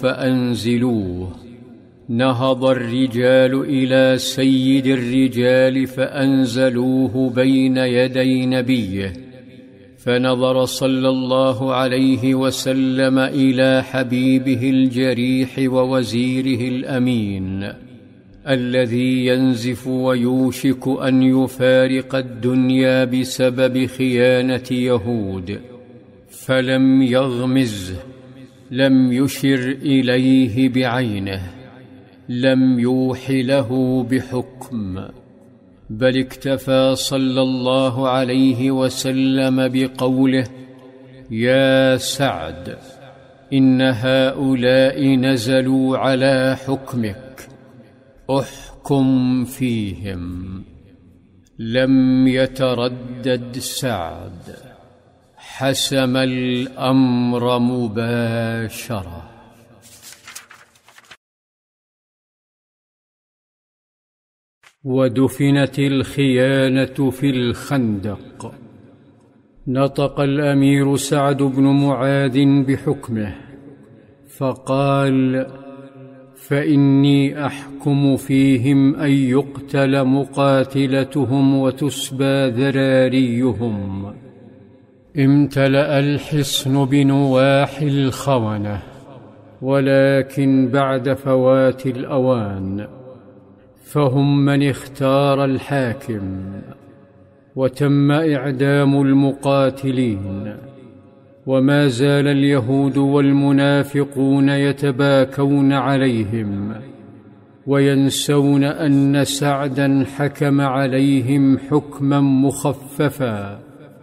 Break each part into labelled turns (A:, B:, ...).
A: فأنزلوه. نهض الرجال إلى سيد الرجال فأنزلوه بين يدي نبيه، فنظر صلى الله عليه وسلم إلى حبيبه الجريح ووزيره الأمين الذي ينزف ويوشك أن يفارق الدنيا بسبب خيانة يهود، فلم يغمزه، لم يشر إليه بعينه، لم يوح له بحكم، بل اكتفى صلى الله عليه وسلم بقوله: يا سعد، إن هؤلاء نزلوا على حكمك، احكم فيهم. لم يتردد سعد، حسم الأمر مباشرة. ودفنت الخيانة في الخندق. نطق الأمير سعد بن معاذ بحكمه فقال: فإني أحكم فيهم أن يقتل مقاتلتهم وتسبى ذراريهم. امتلأ الحصن بنواح الخونة، ولكن بعد فوات الأوان، فهم من اختار الحاكم، وتم إعدام المقاتلين، وما زال اليهود والمنافقون يتباكون عليهم، وينسون أن سعدا حكم عليهم حكما مخففا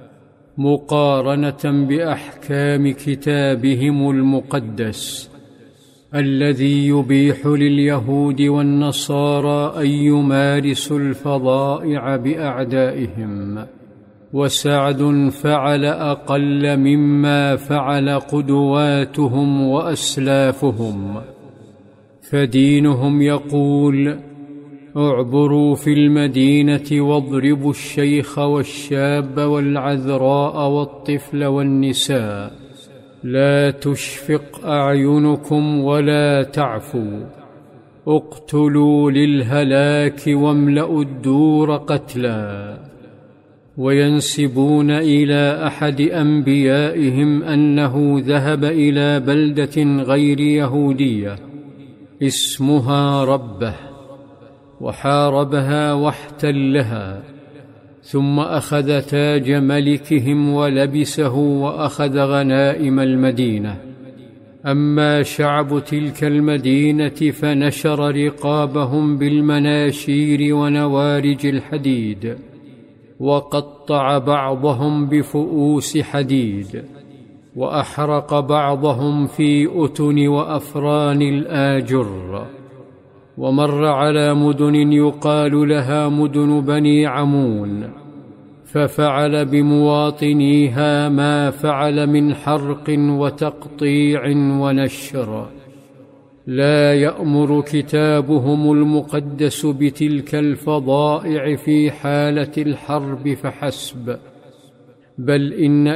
A: مقارنة بأحكام كتابهم المقدس الذي يبيح لليهود والنصارى أن يمارسوا الفظائع بأعدائهم. وسعد فعل أقل مما فعل قدواتهم وأسلافهم، فدينهم يقول: اعبروا في المدينة واضربوا الشيخ والشاب والعذراء والطفل والنساء، لا تشفق أعينكم ولا تعفوا، اقتلوا للهلاك واملأوا الدور قتلا. وينسبون إلى أحد أنبيائهم أنه ذهب إلى بلدة غير يهودية اسمها ربة، وحاربها واحتلها، ثم أخذ تاج ملكهم ولبسه وأخذ غنائم المدينة. أما شعب تلك المدينة فنشر رقابهم بالمناشير ونوارج الحديد، وقطع بعضهم بفؤوس حديد، وأحرق بعضهم في أتن وأفران الآجر. ومر على مدن يقال لها مدن بني عمون، ففعل بمواطنيها ما فعل من حرق وتقطيع ونشر. لا يأمر كتابهم المقدس بتلك الفظائع في حالة الحرب فحسب، بل إن